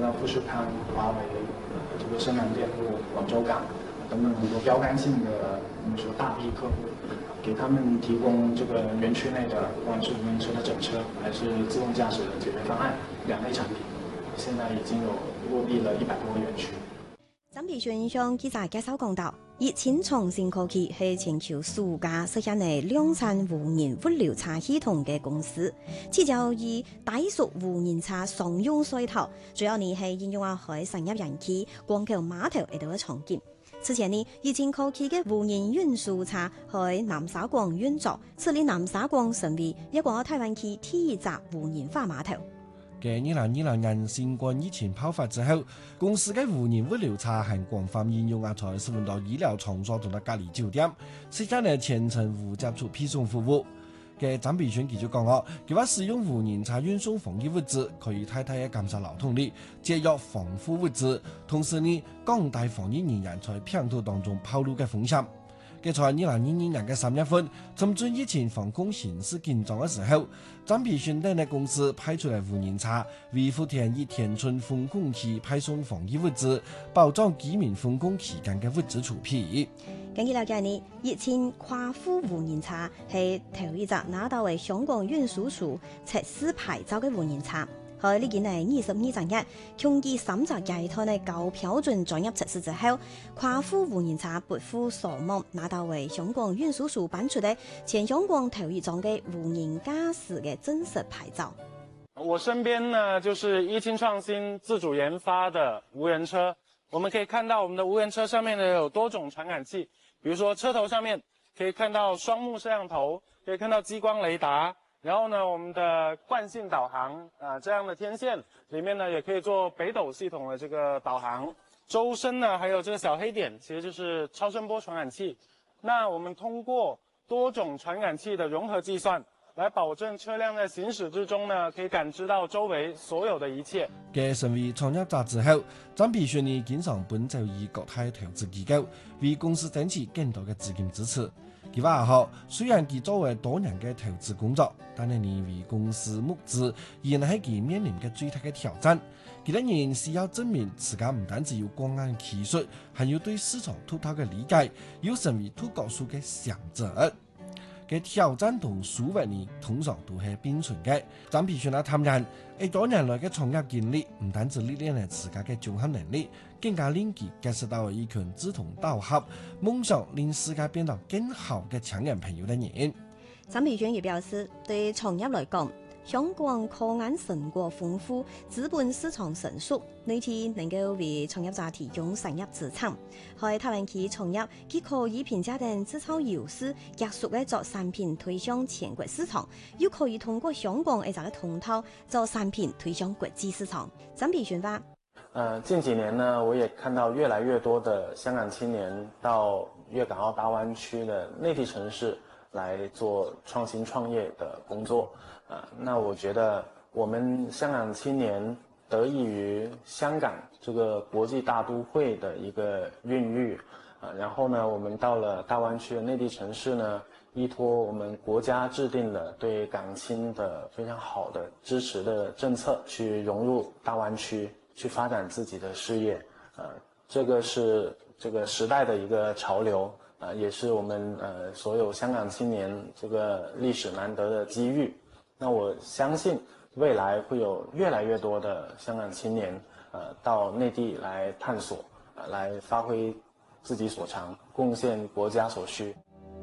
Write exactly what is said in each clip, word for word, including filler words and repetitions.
呢富士康、华为、这个深南电路、广州港等等很多标杆性的我们说大 B 客户，给他们提供这个园区内的不管是无人车的整车，还是自动驾驶的解决方案两类产品，现在已经有落地了一百多个园区。 曾培训向記者介紹講到，熱錢創新科技係全球首家實現嘅量產無人物流車系統嘅公司，至就以低速無人車商用隧道，主要呢係應用喺海商業人機、港口碼頭呢度嘅場景。此前呢，熱錢科技嘅無人運輸車喺南沙港運作，此令南沙港成為一個台灣區第一隻無人化碼頭。 嘅二零二零年新冠疫情爆發之後，公司嘅無人物流車係廣泛應用啊，在使用到醫療場所同埋隔離酒店，實現了全程無接觸配送服務。嘅曾培訓佢就講哦，佢話使用無人車運送防疫物資，可以大大嘅減少勞動力，節約防護物資，同時呢降低防疫人員在病毒當中暴露嘅風險。嘅在二零二二年嘅三月份，針對疫情防控形勢緊張嘅時候，曾培訓等嘅公司派出嚟無人車，為福田以田村封控期派送防疫物資，保障居民封控期間嘅物資儲備。 根據了解呢，熱錢跨府無人車係頭一隻拿到為香港運輸署測試牌照嘅無人車。喺呢件係二十二正日，經過審查階段嘅高標準專業測試之後，跨府無人車撥付所望，拿到為香港運輸署頒出嘅全香港頭一張嘅無人駕駛嘅正式牌照。 我身邊呢，就是熱錢創新自主研發的無人車。我們可以看到，我們的無人車上面呢有多種傳感器，比如說車頭上面可以看到雙目攝像頭，可以看到激光雷達。然後呢，我們的慣性導航啊、呃，這樣的天線裏面呢，也可以做北斗系統的這個導航。周身呢，還有這個小黑點，其實就是超聲波傳感器。那我們通過多種傳感器的融合計算，來保證車輛在行駛之中呢，可以感知到周圍所有的一切。 嘅成為創業者之後，曾培訓呢經常奔走於各大投資機構，為公司爭取更多嘅資金支持。佢話好，雖然佢作為多年嘅投資工作，但係呢為公司募資仍係佢面臨嘅最大嘅挑戰。佢仍然需要證明自己唔單止有廣硬技術，還有對市場突破嘅理解，要成為脱高數嘅上者。嘅挑戰同輸入呢，通常都係並存嘅。曾培訓啊，坦言，誒多年來嘅創業經歷，唔單止歷練咗自己嘅綜合能力，更加令佢結識到一群志同道合、夢想令世界變得更好嘅強人朋友嘅人。 曾培訓亦表示，對創業來講，香港科研成果豐富，資本市場成熟，呢啲能夠為創業者提供產業資產。喺台灣企業創業，既可以憑借定製造優勢，加速嘅做產品推向全國市場，又可以通過香港一隻嘅通道，做產品推向國際市場。曾培訓話： 呃，近幾年呢，我也看到越來越多的香港青年到粵港澳大灣區的內地城市來做創新創業的工作。啊、呃，那我覺得我們香港青年得益於香港這個國際大都會的一個孕育，啊、呃，然後呢，我們到了大灣區的內地城市呢，依託我們國家制定了對港青的非常好的支持的政策，去融入大灣區，去發展自己的事業，呃，這個是這個時代的一個潮流，啊、呃，也是我們呃所有香港青年這個歷史難得的機遇。那我相信未來會有越來越多的香港青年，呃，到內地來探索，呃，來發揮自己所長，貢獻國家所需。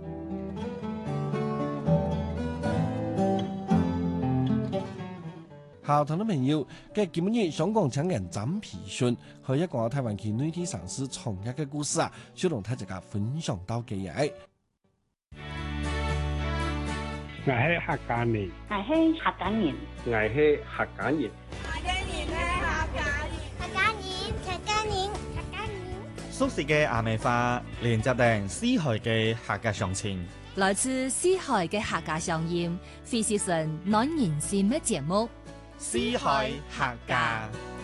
下堂的朋友，嘅今日香港青年曾培訓和一個台灣區內地城市創業嘅故事啊，想同大家分享到嘅嘢。 我係客家人， 我係客家人， 我係客家人， 客家人咧客家人，客家人，客家人，客家人。 熟悉嘅亞美花，連接定思海嘅客家鄉情， 來自思海嘅客家鄉音，非是純暖人心嘅節目。 思海客家。